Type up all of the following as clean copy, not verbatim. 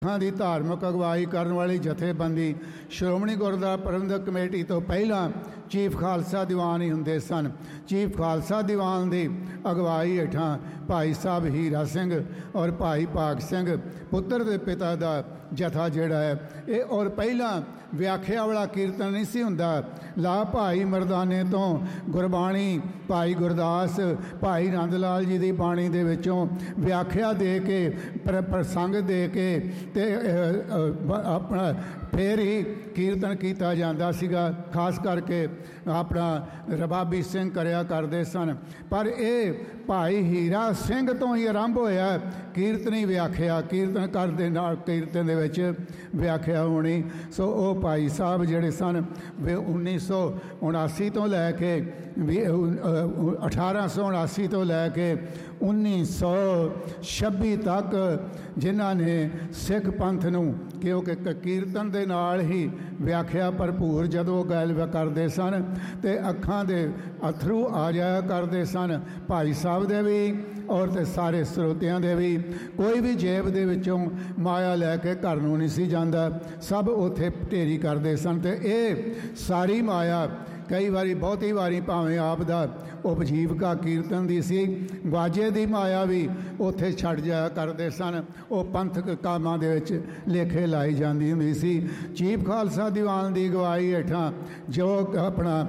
ਦੀ ਧਾਰਮਿਕ ਅਗਵਾਈ ਕਰਨ ਵਾਲੀ ਜਥੇਬੰਦੀ ਸ਼੍ਰੋਮਣੀ ਗੁਰਦੁਆਰਾ ਪ੍ਰਬੰਧਕ ਕਮੇਟੀ ਤੋਂ ਪਹਿਲਾਂ ਚੀਫ ਖਾਲਸਾ ਦੀਵਾਨ ਹੀ ਹੁੰਦੇ ਸਨ। ਚੀਫ ਖਾਲਸਾ ਦੀਵਾਨ ਦੀ ਅਗਵਾਈ ਹੇਠਾਂ ਭਾਈ ਸਾਹਿਬ ਹੀਰਾ ਸਿੰਘ ਔਰ ਭਾਈ ਭਾਗ ਸਿੰਘ ਪੁੱਤਰ ਦੇ ਪਿਤਾ ਦਾ ਜਥਾ ਜਿਹੜਾ ਹੈ ਇਹ, ਔਰ ਪਹਿਲਾਂ ਵਿਆਖਿਆ ਵਾਲਾ ਕੀਰਤਨ ਨਹੀਂ ਸੀ ਹੁੰਦਾ। ਲਾ ਭਾਈ ਮਰਦਾਨੇ ਤੋਂ ਗੁਰਬਾਣੀ ਭਾਈ ਗੁਰਦਾਸ ਭਾਈ ਨੰਦ ਲਾਲ ਜੀ ਦੀ ਬਾਣੀ ਦੇ ਵਿੱਚੋਂ ਵਿਆਖਿਆ ਦੇ ਕੇ ਪ੍ਰਸੰਗ ਦੇ ਕੇ ਤੇ ਆਪਣਾ ਫਿਰ ਹੀ ਕੀਰਤਨ ਕੀਤਾ ਜਾਂਦਾ ਸੀਗਾ। ਖਾਸ ਕਰਕੇ ਆਪਣਾ ਰਬਾਬੀ ਸਿੰਘ ਕਰਿਆ ਕਰਦੇ ਸਨ, ਪਰ ਇਹ ਭਾਈ ਹੀਰਾ ਸਿੰਘ ਤੋਂ ਹੀ ਆਰੰਭ ਹੋਇਆ ਕੀਰਤਨੀ ਵਿਆਖਿਆ। ਕੀਰਤਨ ਕਰਦੇ ਨਾਲ ਕੀਰਤਨ ਦੇ ਵਿੱਚ ਵਿਆਖਿਆ ਹੋਣੀ। ਸੋ ਉਹ ਭਾਈ ਸਾਹਿਬ ਜਿਹੜੇ ਸਨ 1979 ਤੋਂ ਲੈ ਕੇ 1879 ਤੋਂ ਲੈ ਕੇ 1926 ਤੱਕ ਜਿਨ੍ਹਾਂ ਨੇ ਸਿੱਖ ਪੰਥ ਨੂੰ, ਕਿਉਂਕਿ ਕੀਰਤਨ ਦੇ ਨਾਲ ਹੀ ਵਿਆਖਿਆ ਭਰਪੂਰ ਜਦੋਂ ਗੱਲ ਕਰਦੇ ਸਨ ਤੇ ਅੱਖਾਂ ਦੇ ਅਥਰੂ ਆ ਜਾਇਆ ਕਰਦੇ ਸਨ ਭਾਈ ਸਾਹਿਬ ਦੇ ਵੀ ਔਰ ਤੇ ਸਾਰੇ ਸਰੋਤਿਆਂ ਦੇ ਵੀ। ਕੋਈ ਵੀ ਜੇਬ ਦੇ ਵਿੱਚੋਂ ਮਾਇਆ ਲੈ ਕੇ ਘਰ ਨੂੰ ਨਹੀਂ ਸੀ ਜਾਂਦਾ, ਸਭ ਉੱਥੇ ਢੇਰੀ ਕਰਦੇ ਸਨ। ਤੇ ਇਹ ਸਾਰੀ ਮਾਇਆ ਕਈ ਵਾਰੀ ਬਹੁਤੀ ਵਾਰੀ ਭਾਵੇਂ ਆਪ ਦਾ ਉਪਜੀਵਕਾ ਕੀਰਤਨ ਦੀ ਸੀ, ਬਾਜੇ ਦੀ ਮਾਇਆ ਵੀ ਉੱਥੇ ਛੱਡ ਜਾਇਆ ਕਰਦੇ ਸਨ। ਉਹ ਪੰਥਕ ਕਾਮਾਂ ਦੇ ਵਿੱਚ ਲੇਖੇ ਲਾਈ ਜਾਂਦੀ ਹੁੰਦੀ ਸੀ। ਚੀਫ ਖਾਲਸਾ ਦੀਵਾਨ ਦੀ ਅਗਵਾਈ ਹੇਠਾਂ ਜੋ ਆਪਣਾ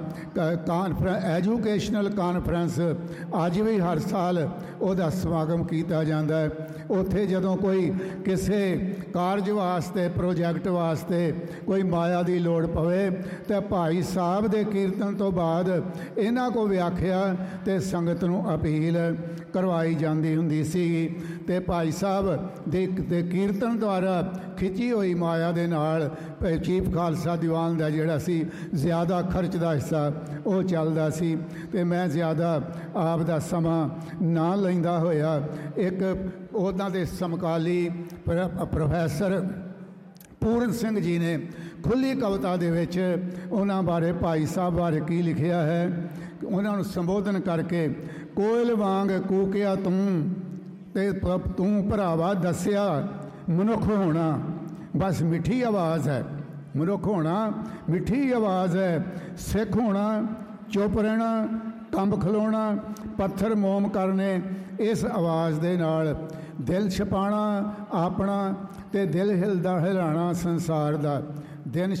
ਐਜੂਕੇਸ਼ਨਲ ਕਾਨਫਰੰਸ ਅੱਜ ਵੀ ਹਰ ਸਾਲ ਉਹਦਾ ਸਮਾਗਮ ਕੀਤਾ ਜਾਂਦਾ ਹੈ। ਉੱਥੇ ਜਦੋਂ ਕੋਈ ਕਿਸੇ ਕਾਰਜ ਵਾਸਤੇ ਪ੍ਰੋਜੈਕਟ ਵਾਸਤੇ ਕੋਈ ਮਾਇਆ ਦੀ ਲੋੜ ਪਵੇ ਤਾਂ ਭਾਈ ਸਾਹਿਬ ਦੇ ਕੀਰਤਨ ਤੋਂ ਬਾਅਦ ਇਹਨਾਂ ਕੋਲ ਵਿਆਖਿਆ ਤੇ ਸੰਗਤ ਨੂੰ ਅਪੀਲ ਕਰਵਾਈ ਜਾਂਦੀ ਹੁੰਦੀ ਸੀ। ਤੇ ਭਾਈ ਸਾਹਿਬ ਦੇ ਕੀਰਤਨ ਦੁਆਰਾ ਖਿੱਚੀ ਹੋਈ ਮਾਇਆ ਦੇ ਨਾਲ ਚੀਫ ਖਾਲਸਾ ਦੀਵਾਨ ਦਾ ਜਿਹੜਾ ਸੀ ਜ਼ਿਆਦਾ ਖਰਚ ਦਾ ਹਿੱਸਾ ਉਹ ਚੱਲਦਾ ਸੀ। ਤੇ ਮੈਂ ਜ਼ਿਆਦਾ ਆਪ ਦਾ ਸਮਾਂ ਨਾ ਲੈਂਦਾ ਹੋਇਆ ਇੱਕ ਉਹਨਾਂ ਦੇ ਸਮਕਾਲੀ ਪ੍ਰੋਫੈਸਰ ਪੂਰਨ ਸਿੰਘ ਜੀ ਨੇ ਖੁੱਲ੍ਹੀ ਕਵਿਤਾ ਦੇ ਵਿੱਚ ਉਹਨਾਂ ਬਾਰੇ ਭਾਈ ਸਾਹਿਬ ਬਾਰੇ ਕੀ ਲਿਖਿਆ ਹੈ, ਉਹਨਾਂ ਨੂੰ ਸੰਬੋਧਨ ਕਰਕੇ, ਕੋਇਲ ਵਾਂਗ ਕੂਕਿਆ ਤੂੰ ਤੇ ਤੂੰ ਭਰਾਵਾ ਦੱਸਿਆ ਮਨੁੱਖ ਹੋਣਾ ਬਸ ਮਿੱਠੀ ਆਵਾਜ਼ ਹੈ। ਮਨੁੱਖ ਹੋਣਾ ਮਿੱਠੀ ਆਵਾਜ਼ ਹੈ, ਸਿੱਖ ਹੋਣਾ ਚੁੱਪ ਰਹਿਣਾ, ਕੰਬ ਖਲੋਣਾ, ਪੱਥਰ ਮੋਮ ਕਰਨੇ। ਇਸ ਆਵਾਜ਼ ਦੇ ਨਾਲ ਦਿਲ ਛਪਾਣਾ ਆਪਣਾ ਤੇ ਦਿਲ ਹਿਲਾਣਾ ਸੰਸਾਰ ਦਾ। ਦਿਲ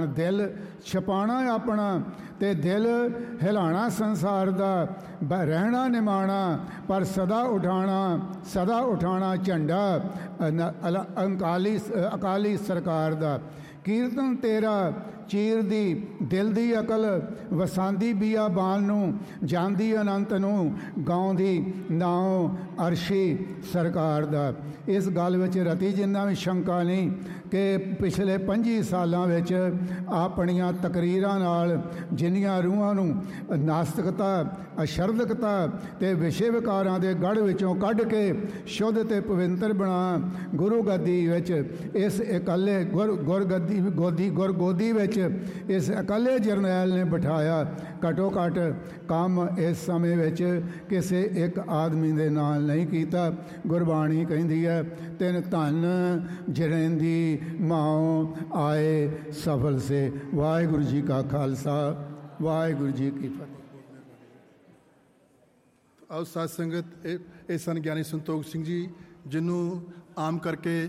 ਛਪਾਣਾ ਆਪਣਾ ਤੇ ਦਿਲ ਹਿਲਾਣਾ ਸੰਸਾਰ ਦਾ। ਰਹਿਣਾ ਨਿਮਾਣਾ ਪਰ ਸਦਾ ਉਠਾਣਾ ਝੰਡਾ ਅਕਾਲੀ ਸਰਕਾਰ ਦਾ। ਕੀਰਤਨ ਤੇਰਾ ਚੀਰਦੀ ਦਿਲ ਦੀ ਅਕਲ, ਵਸਾਂਦੀ ਬੀਆਬਾਨ ਨੂੰ, ਜਾਂਦੀ ਅਨੰਤ ਨੂੰ, ਗਾਉਂਦੀ ਨਾਉ ਅਰਸ਼ੀ ਸਰਕਾਰ ਦਾ। ਇਸ ਗੱਲ ਵਿੱਚ ਰਤੀ ਜਿੰਨਾ ਵੀ ਸ਼ੰਕਾ ਨਹੀਂ ਕਿ ਪਿਛਲੇ 25 ਸਾਲਾਂ ਵਿੱਚ ਆਪਣੀਆਂ ਤਕਰੀਰਾਂ ਨਾਲ ਜਿੰਨੀਆਂ ਰੂਹਾਂ ਨੂੰ ਨਾਸਤਿਕਤਾ, ਅਸ਼ਰਦਕਤਾ ਤੇ ਵਿਸ਼ੇ ਵਿਕਾਰਾਂ ਦੇ ਗੜ੍ਹ ਵਿੱਚੋਂ ਕੱਢ ਕੇ ਸ਼ੁੱਧ ਤੇ ਪਵਿੱਤਰ ਬਣਾ ਗੁਰੂ ਗੱਦੀ ਵਿੱਚ ਇਸ ਇਕੱਲੇ ਗੁਰਗੋਦੀ ਵਿੱਚ ਇਸ ਇਕੱਲੇ ਜਰਨੈਲ ਨੇ ਬਿਠਾਇਆ। ਘੱਟੋ ਘੱਟ ਕੰਮ ਇਸ ਸਮੇਂ ਵਿੱਚ ਕਿਸੇ ਇੱਕ ਆਦਮੀ ਦੇ ਨਾਲ ਨਹੀਂ ਕੀਤਾ। ਗੁਰਬਾਣੀ ਕਹਿੰਦੀ ਹੈ, ਤਿੰਨ ਧਨ ਜਰੈਂਦੀ ਮਾਓ ਆਏ ਸਫਲ ਸੇ। ਵਾਹਿਗੁਰੂ ਜੀ ਕਾ ਖਾਲਸਾ, ਵਾਹਿਗੁਰੂ ਜੀ ਕੀ ਫਤਿਹ। ਆਓ ਸਾਧ ਸੰਗਤ, ਇਹ ਸਨ ਗਿਆਨੀ ਸੰਤੋਖ ਸਿੰਘ ਜੀ, ਜਿਹਨੂੰ ਆਮ ਕਰਕੇ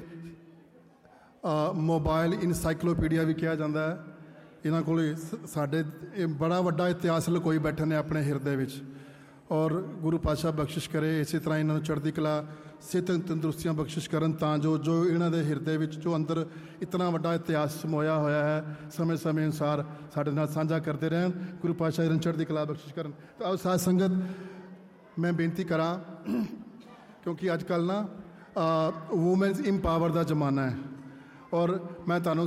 ਮੋਬਾਈਲ ਇਨਸਾਈਕਲੋਪੀਡੀਆ ਵੀ ਕਿਹਾ ਜਾਂਦਾ ਹੈ। ਇਹਨਾਂ ਕੋਲ ਸਾਡੇ ਇਹ ਬੜਾ ਵੱਡਾ ਇਤਿਹਾਸ ਲੁਕੋਈ ਬੈਠੇ ਨੇ ਆਪਣੇ ਹਿਰਦੇ ਵਿੱਚ। ਔਰ ਗੁਰੂ ਪਾਤਸ਼ਾਹ ਬਖਸ਼ਿਸ਼ ਕਰੇ ਇਸੇ ਤਰ੍ਹਾਂ ਇਹਨਾਂ ਨੂੰ ਚੜ੍ਹਦੀ ਕਲਾ, ਸਿਹਤ ਤੰਦਰੁਸਤੀਆਂ ਬਖਸ਼ਿਸ਼ ਕਰਨ, ਤਾਂ ਜੋ ਇਹਨਾਂ ਦੇ ਹਿਰਦੇ ਵਿੱਚ ਜੋ ਅੰਦਰ ਇਤਨਾ ਵੱਡਾ ਇਤਿਹਾਸ ਸਮੋਇਆ ਹੋਇਆ ਹੈ ਸਮੇਂ ਸਮੇਂ ਅਨੁਸਾਰ ਸਾਡੇ ਨਾਲ ਸਾਂਝਾ ਕਰਦੇ ਰਹਿਣ। ਗੁਰੂ ਪਾਤਸ਼ਾਹ ਇਹਨਾਂ ਨੂੰ ਚੜ੍ਹਦੀ ਕਲਾ ਬਖਸ਼ਿਸ਼ ਕਰਨ। ਤਾਂ ਆਓ ਸਾਧ ਸੰਗਤ, ਮੈਂ ਬੇਨਤੀ ਕਰਾਂ, ਕਿਉਂਕਿ ਅੱਜ ਕੱਲ੍ਹ ਨਾ ਵੂਮੈਨਸ ਇੰਪਾਵਰ ਦਾ ਜ਼ਮਾਨਾ ਹੈ। ਔਰ ਮੈਂ ਤੁਹਾਨੂੰ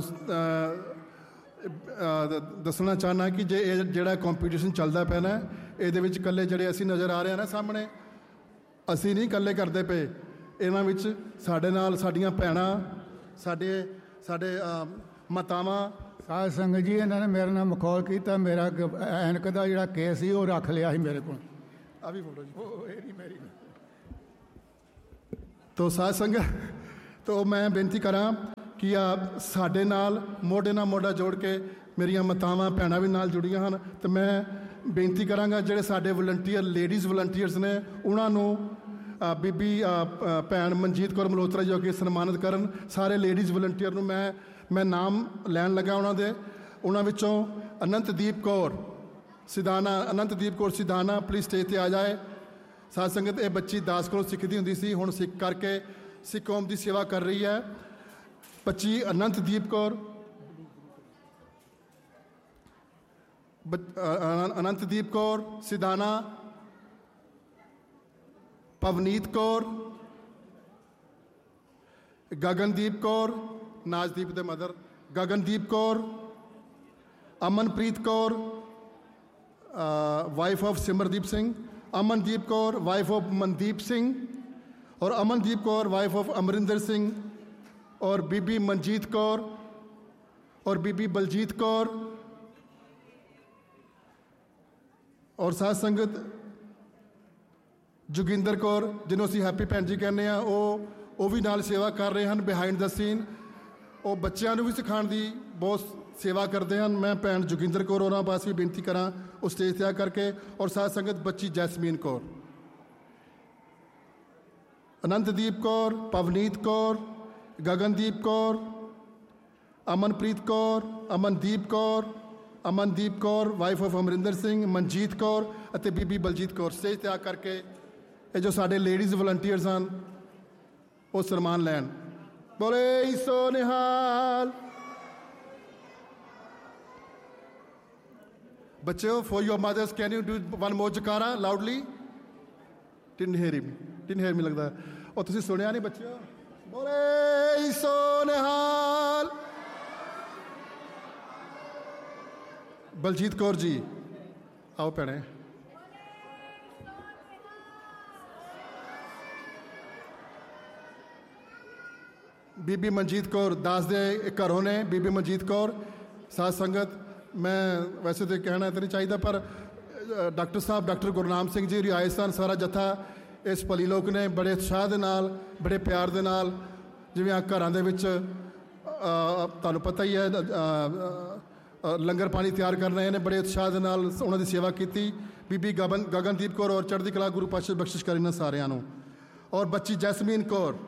ਦੱਸਣਾ ਚਾਹੁੰਦਾ ਕਿ ਜੇ ਇਹ ਜਿਹੜਾ ਕੰਪੀਟੀਸ਼ਨ ਚੱਲਦਾ ਪਿਆ ਨਾ, ਇਹਦੇ ਵਿੱਚ ਇਕੱਲੇ ਜਿਹੜੇ ਅਸੀਂ ਨਜ਼ਰ ਆ ਰਹੇ ਹਾਂ ਨਾ ਸਾਹਮਣੇ, ਅਸੀਂ ਨਹੀਂ ਇਕੱਲੇ ਕਰਦੇ ਪਏ। ਇਹਨਾਂ ਵਿੱਚ ਸਾਡੇ ਨਾਲ ਸਾਡੀਆਂ ਭੈਣਾਂ, ਸਾਡੇ ਮਾਤਾਵਾਂ। ਸਾਧ ਸੰਗਤ ਜੀ, ਇਹਨਾਂ ਨੇ ਮੇਰੇ ਨਾਲ ਮਖੌਲ ਕੀਤਾ। ਮੇਰਾ ਐਨਕ ਦਾ ਜਿਹੜਾ ਕੇਸ ਸੀ ਉਹ ਰੱਖ ਲਿਆ ਸੀ ਮੇਰੇ ਕੋਲ। ਆ ਵੀ ਫੋਟੋ ਜੀ, ਉਹ ਇਹ ਨਹੀਂ ਮੇਰੀ। ਤੋ ਸਾਧ ਸੰਗਤ, ਤੋ ਮੈਂ ਬੇਨਤੀ ਕਰਾਂ ਕਿ ਸਾਡੇ ਨਾਲ ਮੋਢੇ ਨਾਲ ਮੋਢਾ ਜੋੜ ਕੇ ਮੇਰੀਆਂ ਮਾਤਾਵਾਂ ਭੈਣਾਂ ਵੀ ਨਾਲ ਜੁੜੀਆਂ ਹਨ, ਅਤੇ ਮੈਂ ਬੇਨਤੀ ਕਰਾਂਗਾ ਜਿਹੜੇ ਸਾਡੇ ਵਲੰਟੀਅਰ ਲੇਡੀਜ਼ ਵਲੰਟੀਅਰਸ ਨੇ ਉਹਨਾਂ ਨੂੰ ਬੀਬੀ ਭੈਣ ਮਨਜੀਤ ਕੌਰ ਮਲਹੋਤਰਾ ਜੋ ਕਿ ਸਨਮਾਨਿਤ ਕਰਨ। ਸਾਰੇ ਲੇਡੀਜ਼ ਵਲੰਟੀਅਰ ਨੂੰ ਮੈਂ ਨਾਮ ਲੈਣ ਲੱਗਾ ਉਹਨਾਂ ਵਿੱਚੋਂ ਅਨੰਤਦੀਪ ਕੌਰ ਸਿਧਾਨਾ ਪਲੀਜ਼ ਸਟੇਜ 'ਤੇ ਆ ਜਾਏ। ਸਾਧ ਸੰਗਤ, ਇਹ ਬੱਚੀ ਦਾਸ ਕੋਲੋਂ ਸਿੱਖਦੀ ਹੁੰਦੀ ਸੀ, ਹੁਣ ਸਿੱਖ ਕਰਕੇ ਸਿੱਖ ਕੌਮ ਦੀ ਸੇਵਾ ਕਰ ਰਹੀ ਹੈ। ਬੱਚੀ ਅਨੰਤਦੀਪ ਕੌਰ ਸਿਧਾਨਾ, ਪਵਨੀਤ ਕੌਰ, ਗਗਨਦੀਪ ਕੌਰ, ਨਾਜਦੀਪ ਦੇ mother Gagandeep Kaur, Amanpreet Kaur wife of Simardeep Singh, Amandeep Kaur wife of Mandeep Singh, और अमनदीप कौर वाइफ ऑफ अमरिंदर सिंह, और बीबी मनजीत कौर और बीबी बलजीत कौर। और साध संगत जोगिंदर कौर जिन्हों असीं हैप्पी भैन जी कहने वो भी नाल सेवा कर रहे हैं बिहाइंड द सीन। वो बच्चों भी सिखाने की बहुत सेवा करते हैं। मैं भैन जोगिंदर कौर उन्होंने पास भी बेनती करा उस स्टेज तैयार करके। और साध संगत बच्ची jasmine Kaur, अनंतदीप Kaur, Pavneet Kaur, Gagandeep Kaur, Amanpreet Kaur, Amandeep Kaur wife of Amarinder Singh, Manjeet Kaur ਅਤੇ बीबी बलजीत कौर स्टेज ਤਿਆਰ ਕਰਕੇ ਇਹ ਜੋ ਸਾਡੇ ਲੇਡੀਜ਼ ਵਲੰਟੀਅਰਸ ਹਨ ਉਹ ਸਨਮਾਨ ਲੈਣ। ਬੋਲੇ ਸੋ ਨਿਹਾਲ। ਬੱਚਿਓ, for your mothers, can you do one more jakaara loudly? Didn't hear me ਲੱਗਦਾ। ਉਹ ਤੁਸੀਂ ਸੁਣਿਆ ਨਹੀਂ ਬੱਚਿਓ? ਬੋਲੇ ਸੋ ਨਿਹਾਲ। ਬਲਜੀਤ ਕੌਰ ਜੀ ਆਓ ਭੈਣੇ। ਬੀਬੀ ਮਨਜੀਤ ਕੌਰ ਦਾਸ ਦੇ ਘਰੋਂ ਨੇ। ਬੀਬੀ ਮਨਜੀਤ ਕੌਰ, ਸਾਧ ਸੰਗਤ, ਮੈਂ ਵੈਸੇ ਤਾਂ ਕਹਿਣਾ ਤਾਂ ਨਹੀਂ ਚਾਹੀਦਾ, ਪਰ ਡਾਕਟਰ ਸਾਹਿਬ ਡਾਕਟਰ ਗੁਰਨਾਮ ਸਿੰਘ ਜੀ ਰਿਆਏ ਸਨ। ਸਾਰਾ ਜੱਥਾ ਇਸ ਭਲੀ ਲੋਕ ਨੇ ਬੜੇ ਉਤਸ਼ਾਹ ਦੇ ਨਾਲ, ਬੜੇ ਪਿਆਰ ਦੇ ਨਾਲ, ਜਿਵੇਂ ਆ ਘਰਾਂ ਦੇ ਵਿੱਚ ਤੁਹਾਨੂੰ ਪਤਾ ਹੀ ਹੈ ਲੰਗਰ ਪਾਣੀ ਤਿਆਰ ਕਰ ਰਹੇ ਨੇ, ਬੜੇ ਉਤਸ਼ਾਹ ਦੇ ਨਾਲ ਉਹਨਾਂ ਦੀ ਸੇਵਾ ਕੀਤੀ। ਬੀਬੀ ਗਗਨਦੀਪ ਕੌਰ ਔਰ ਚੜ੍ਹਦੀ ਕਲਾ ਗੁਰੂ ਪਾਤਸ਼ਾਹ ਬਖਸ਼ਿਸ਼ ਕਰੇ ਇਹਨਾਂ ਸਾਰਿਆਂ ਨੂੰ। ਔਰ ਬੱਚੀ ਜੈਸਮੀਨ ਕੌਰ,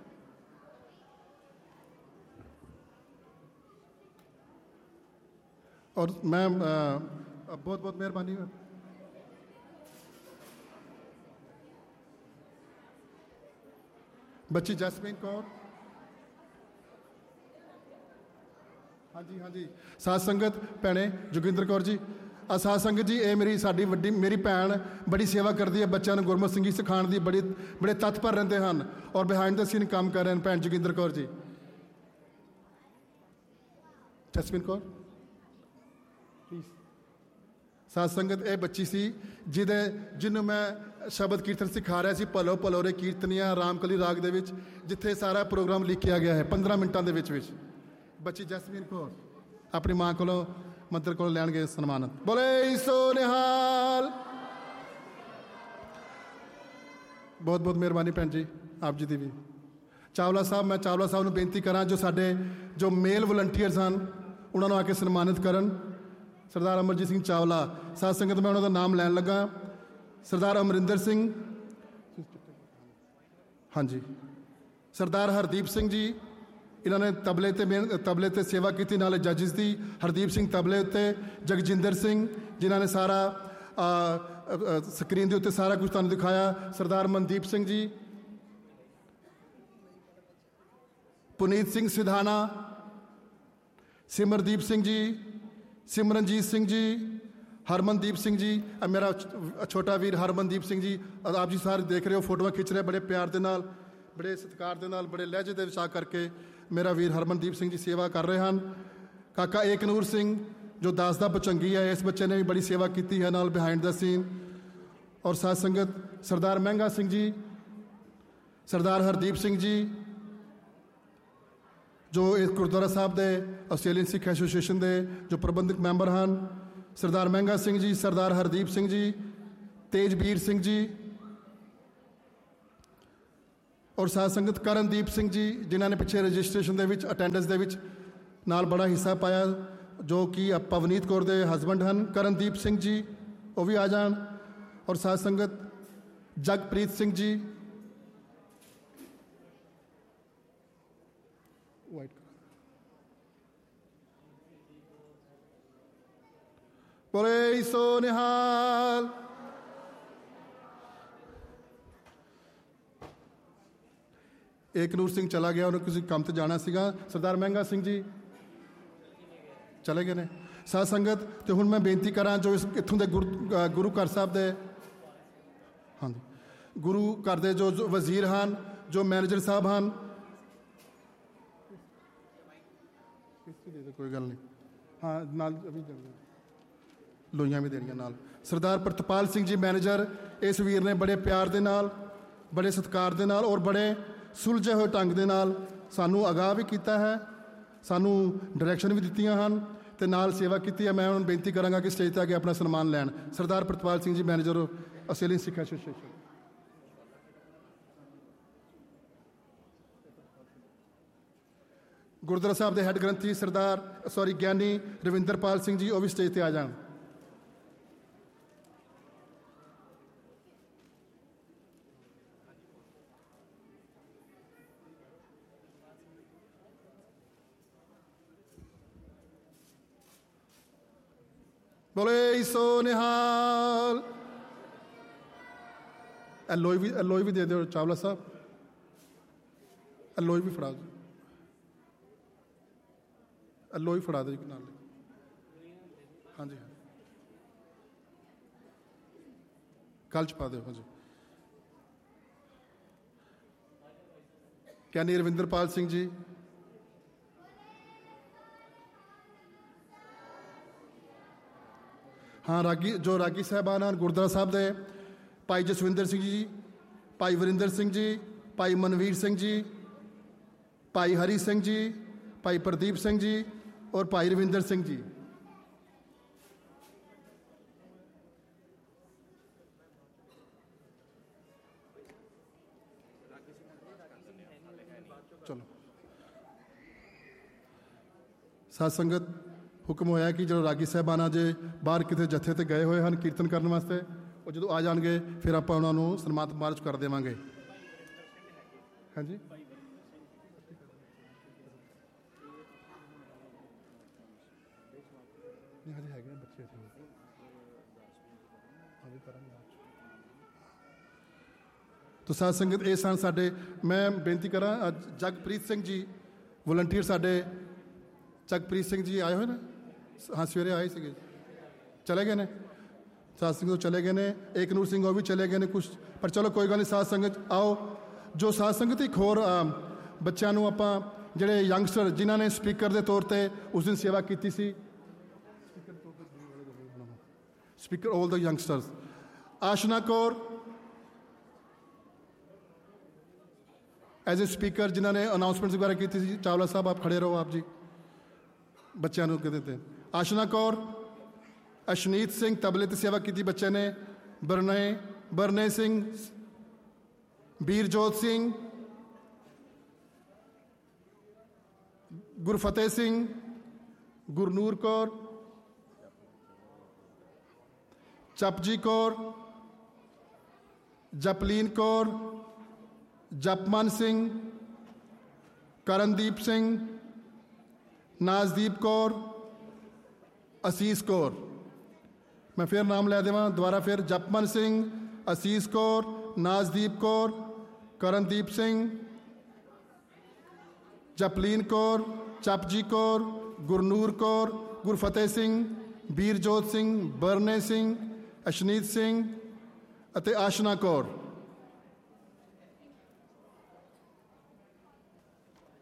और मैं बहुत बहुत मेहरबानी। बच्ची जैसमीन कौर, हाँ जी साध संगत भैने जोगिंदर कौर जी। साध संगत जी, ये मेरी भैन बड़ी सेवा करती है, बच्चों को गुरमत संगीत सिखाने की बड़े तत्पर रहते हैं और बिहाइंड द सीन काम कर रहे हैं। भैन जोगिंदर कौर जी, जैसमीन कौर। साध संगत, ये बच्ची सी जिन्होंने मैं शब्द कीर्तन सिखा रहा सी, भलो भलोरे कीर्तनियाँ रामकली राग दे विच, जिथे सारा प्रोग्राम लिखिया गया है 15 मिनटों के विच। बच्ची जैसमीन कौर अपनी माँ को मंत्र को लैणगे सन्मानित। बोले सो निहाल। बहुत बहुत मेहरबानी भैन जी आप जी की भी। चावला साहब, मैं चावला साहब को बेनती करा जो साडे जो मेल वलंटीयर्स हैं उन्होंने आके सन्मानित करन। सरदार अमरजीत सिंह चावला, साध संगत मैं उन्होंने नाम लैन लगा। सरदार अमरिंदर सिंह, हाँ जी, सरदार हरदीप सिंह जी, इन्होंने तबले ते सेवा की, नाले जजिस की। हरदीप सिंह तबले उत्ते, जगजिंदर सिंह जिन्होंने सारा स्क्रीन के उत्ते सारा कुछ तुहानूं दिखाया। सरदार मनदीप सिंह जी, पुनीत सिंह सिधाना, सिमरदीप सिंह जी, सिमरनजीत सिंह जी, हरमनदीप सिंह जी, मेरा छोटा वीर हरमनदीप सिंह जी। आप जी सारे देख रहे हो, फोटोआं खिंच रहे बड़े प्यार के नाल, बड़े सत्कार के नाल, बड़े लहजे के विचार करके मेरा वीर हरमनदीप सिंह जी सेवा कर रहे हैं। काका एकनूर सिंह जो दास दा भुचंगी है, इस बच्चे ने भी बड़ी सेवा की है नाल बिहाइंड द सीन। और साध संगत, सरदार महंगा सिंह जी, सरदार हरदीप सिंह जी जो इस गुरुद्वारा साहब के आस्ट्रेलियन सिख एसोसीएशन के जो प्रबंधक मैंबर हैं। सरदार महंगा सिंह जी, सरदार हरदीप सिंह जी, तेजबीर सिंह जी, ਔਰ ਸਾਧ ਸੰਗਤ ਕਰਨਦੀਪ ਸਿੰਘ ਜੀ ਜਿਨ੍ਹਾਂ ਨੇ ਪਿੱਛੇ ਰਜਿਸਟ੍ਰੇਸ਼ਨ ਦੇ ਵਿੱਚ ਅਟੈਂਡੈਂਸ ਦੇ ਵਿੱਚ ਨਾਲ ਬੜਾ ਹਿੱਸਾ ਪਾਇਆ, ਜੋ ਕਿ ਪਵਨੀਤ ਕੌਰ ਦੇ ਹਸਬੈਂਡ ਹਨ। ਕਰਨਦੀਪ ਸਿੰਘ ਜੀ ਉਹ ਵੀ ਆ ਜਾਣ। ਔਰ ਸਾਧ ਸੰਗਤ ਜਗਪ੍ਰੀਤ ਸਿੰਘ ਜੀ, ਬੋਲੇ ਸੋ ਨਿਹਾਲ। ਏਕਨੂਰ ਸਿੰਘ ਚਲਾ ਗਿਆ, ਉਹਨੂੰ ਕਿਸੇ ਕੰਮ ਤੇ ਜਾਣਾ ਸੀਗਾ। ਸਰਦਾਰ ਮਹਿੰਗਾ ਸਿੰਘ ਜੀ ਚਲੇ ਗਏ ਨੇ। ਸਾਧ ਸੰਗਤ ਤੇ ਹੁਣ ਮੈਂ ਬੇਨਤੀ ਕਰਾਂ ਜੋ ਇੱਥੋਂ ਦੇ ਗੁਰੂ ਘਰ ਸਾਹਿਬ ਦੇ, ਹਾਂਜੀ, ਗੁਰੂ ਘਰ ਦੇ ਜੋ ਵਜ਼ੀਰ ਹਨ, ਜੋ ਮੈਨੇਜਰ ਸਾਹਿਬ ਹਨ, ਕੋਈ ਗੱਲ ਨਹੀਂ, ਹਾਂ ਨਾਲ ਲੋਈਆਂ ਵੀ ਦੇਣੀਆਂ ਨਾਲ। ਸਰਦਾਰ ਪ੍ਰਤਪਾਲ ਸਿੰਘ ਜੀ ਮੈਨੇਜਰ, ਇਸ ਵੀਰ ਨੇ ਬੜੇ ਪਿਆਰ ਦੇ ਨਾਲ, ਬੜੇ ਸਤਿਕਾਰ ਦੇ ਨਾਲ ਔਰ ਬੜੇ ਸੁਲਝੇ ਹੋਏ ਢੰਗ ਦੇ ਨਾਲ ਸਾਨੂੰ ਅਗਾਹ ਵੀ ਕੀਤਾ ਹੈ, ਸਾਨੂੰ ਡਾਇਰੈਕਸ਼ਨ ਵੀ ਦਿੱਤੀਆਂ ਹਨ ਤੇ ਨਾਲ ਸੇਵਾ ਕੀਤੀ ਹੈ। ਮੈਂ ਹੁਣ ਬੇਨਤੀ ਕਰਾਂਗਾ ਕਿ ਸਟੇਜ 'ਤੇ ਆ ਕੇ ਆਪਣਾ ਸਨਮਾਨ ਲੈਣ। ਸਰਦਾਰ ਪ੍ਰਤਪਾਲ ਸਿੰਘ ਜੀ ਮੈਨੇਜਰ ਆਸਟ੍ਰੇਲੀਅਨ ਸਿੱਖ ਐਸੋਸੀਏਸ਼ਨ। ਗੁਰਦੁਆਰਾ ਸਾਹਿਬ ਦੇ ਹੈੱਡ ਗ੍ਰੰਥੀ ਗਿਆਨੀ ਰਵਿੰਦਰਪਾਲ ਸਿੰਘ ਜੀ ਉਹ ਵੀ ਸਟੇਜ 'ਤੇ ਆ ਜਾਣ। ਬੋਲੇ ਸੋ ਨਿਹਾਲ। ਲੋਈ ਵੀ ਦੇ ਦਿਓ ਚਾਵਲਾ ਸਾਹਿਬ, ਲੋਈ ਵੀ ਫੜਾ ਦਿਓ, ਲੋਈ ਫੜਾ ਦਿਓ ਨਾਲ। ਹਾਂਜੀ ਕੱਲ੍ਹ 'ਚ ਪਾ ਦਿਓ। ਹਾਂਜੀ ਗਿਆਨੀ ਰਵਿੰਦਰਪਾਲ ਸਿੰਘ ਜੀ, ਹਾਂ ਰਾਗੀ ਸਾਹਿਬਾਨ ਹਨ ਗੁਰਦੁਆਰਾ ਸਾਹਿਬ ਦੇ, ਭਾਈ ਜਸਵਿੰਦਰ ਸਿੰਘ ਜੀ, ਭਾਈ ਵਰਿੰਦਰ ਸਿੰਘ ਜੀ, ਭਾਈ ਮਨਵੀਰ ਸਿੰਘ ਜੀ, ਭਾਈ ਹਰੀ ਸਿੰਘ ਜੀ, ਭਾਈ ਪ੍ਰਦੀਪ ਸਿੰਘ ਜੀ ਔਰ ਭਾਈ ਰਵਿੰਦਰ ਸਿੰਘ ਜੀ। ਚਲੋ ਸਾਧ ਸੰਗਤ, ਹੁਕਮ ਹੋਇਆ ਕਿ ਜਦੋਂ ਰਾਗੀ ਸਾਹਿਬਾਨਾਂ ਜੇ ਬਾਹਰ ਕਿਤੇ ਜੱਥੇ ਤੇ ਗਏ ਹੋਏ ਹਨ ਕੀਰਤਨ ਕਰਨ ਵਾਸਤੇ, ਉਹ ਜਦੋਂ ਆ ਜਾਣਗੇ ਫਿਰ ਆਪਾਂ ਉਹਨਾਂ ਨੂੰ ਸਨਮਾਨਿਤ ਮਾਰਚ ਕਰ ਦੇਵਾਂਗੇ। ਹਾਂਜੀ ਹਜੇ ਹੈਗੇ ਬੱਚੇ ਤੋ ਸਾਧ ਸੰਗਤ ਇਹ ਸਨ ਸਾਡੇ। ਮੈਂ ਬੇਨਤੀ ਕਰਾਂ ਜਗਪ੍ਰੀਤ ਸਿੰਘ ਜੀ ਵਲੰਟੀਅਰ ਸਾਡੇ, ਜਗਪ੍ਰੀਤ ਸਿੰਘ ਜੀ ਆਏ ਹੋਏ ਨੇ, ਹਾਂ ਸਵੇਰੇ ਆਏ ਸੀਗੇ, ਚਲੇ ਗਏ ਨੇ। ਸਾਧ ਸੰਗਤ ਚਲੇ ਗਏ ਨੇ, ਏਕਨੂਰ ਸਿੰਘ ਉਹ ਵੀ ਚਲੇ ਗਏ ਨੇ ਕੁਛ, ਪਰ ਚਲੋ ਕੋਈ ਗੱਲ ਨਹੀਂ। ਸਾਧ ਸੰਗਤ ਆਓ, ਜੋ ਸਾਧ ਸੰਗਤ ਇੱਕ ਹੋਰ ਬੱਚਿਆਂ ਨੂੰ ਆਪਾਂ ਜਿਹੜੇ ਯੰਗਸਟਰ ਜਿਨ੍ਹਾਂ ਨੇ ਸਪੀਕਰ ਦੇ ਤੌਰ 'ਤੇ ਉਸ ਦਿਨ ਸੇਵਾ ਕੀਤੀ ਸੀ, speaker all the youngsters, ਆਸ਼ਨਾ Kaur as a speaker ਜਿਨ੍ਹਾਂ ਨੇ ਅਨਾਊਂਸਮੈਂਟਸ ਵਗੈਰਾ ਕੀਤੀ ਸੀ। ਚਾਵਲਾ ਸਾਹਿਬ ਆਪ ਖੜੇ ਰਹੋ, ਆਪ ਜੀ ਬੱਚਿਆਂ ਨੂੰ ਕਿਤੇ ਤੇ। ਆਸ਼ਨਾ ਕੌਰ, ਅਸ਼ਨੀਤ ਸਿੰਘ ਤਬਲੇ ਤੇ ਸੇਵਾ ਕੀਤੀ ਬੱਚੇ ਨੇ, ਬਰਨੇ ਸਿੰਘ, ਬੀਰਜੋਤ ਸਿੰਘ, ਗੁਰਫਤਿਹ ਸਿੰਘ, ਗੁਰਨੂਰ ਕੌਰ, ਚਪਜੀ ਕੌਰ, ਜਪਲੀਨ ਕੌਰ, ਜਪਮਨ ਸਿੰਘ, ਕਰਨਦੀਪ ਸਿੰਘ, ਨਾਜ਼ਦੀਪ ਕੌਰ, ਅਸੀਸ ਕੌਰ। ਮੈਂ ਫਿਰ ਨਾਮ ਲੈ ਦੇਵਾਂ ਦੁਬਾਰਾ ਫਿਰ, ਜਪਮਨ ਸਿੰਘ, ਅਸੀਸ ਕੌਰ, ਨਾਜ਼ਦੀਪ ਕੌਰ, ਕਰਨਦੀਪ ਸਿੰਘ, ਜਪਲੀਨ ਕੌਰ, ਚਪਜੀ ਕੌਰ, ਗੁਰਨੂਰ ਕੌਰ, ਗੁਰਫਤਿਹ ਸਿੰਘ, ਬੀਰਜੋਤ ਸਿੰਘ, ਬਰਨੇ ਸਿੰਘ, ਅਸ਼ਨੀਤ ਸਿੰਘ ਅਤੇ ਆਸ਼ਨਾ ਕੌਰ।